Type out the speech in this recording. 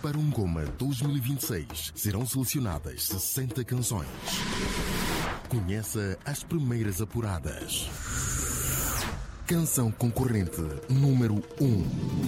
Para um Goma 2026 serão selecionadas 60 canções. Conheça as primeiras apuradas. Canção concorrente número 1.